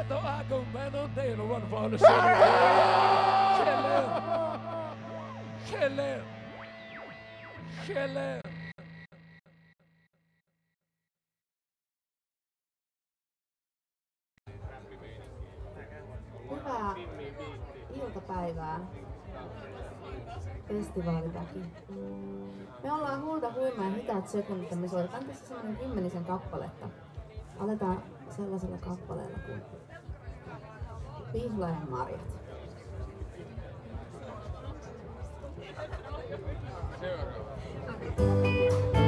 Kato Argument det är nog Run for the City. Kjelle. Hyvää iltapäivää, festivaaliväki. Me ollaan Hulda Huima ja Hitaat sekunnit ja me soitetaan tässä semmonen 10 kappaletta. Aletaan sellaisella kappaleella kuin Pihlajan marjat. Seuraava.